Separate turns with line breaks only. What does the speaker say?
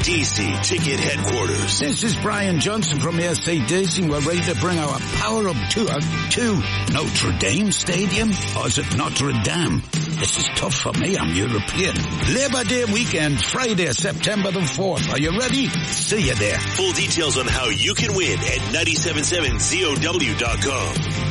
AC/DC Ticket Headquarters.
This is Brian Johnson from AC/DC. We're ready to bring our Power Up Tour to Notre Dame Stadium. Or is it Notre Dame? This is tough for me. I'm European. Labor Day weekend, Friday, September the 4th. Are you ready? See you there.
Full details on how you can win at 977ZOW.com.